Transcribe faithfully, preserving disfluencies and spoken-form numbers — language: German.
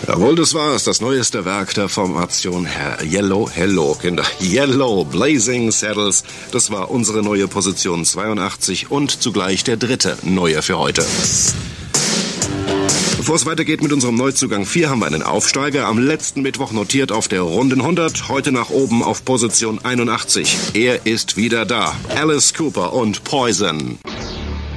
Jawohl, das war's. Das neueste Werk der Formation Yellow, Hello, Kinder. Yellow Blazing Saddles. Das war unsere neue Position zweiundachtzig und zugleich der dritte neue für heute. Bevor es weitergeht mit unserem Neuzugang vier, haben wir einen Aufsteiger. Am letzten Mittwoch notiert auf der Runden hundert, heute nach oben auf Position einundachtzig. Er ist wieder da. Alice Cooper und Poison.